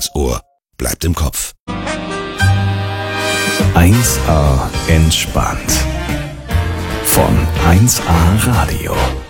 ins Ohr bleibt im Kopf. 1A entspannt. Von 1A Radio.